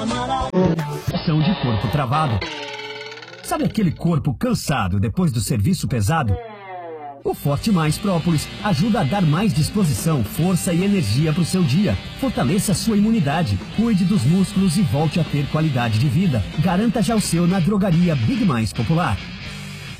Ação de corpo travado. Sabe aquele corpo cansado depois do serviço pesado? O Forte Mais Própolis ajuda a dar mais disposição, força e energia para o seu dia. Fortaleça sua imunidade, cuide dos músculos e volte a ter qualidade de vida. Garanta já o seu na drogaria Big Mais Popular.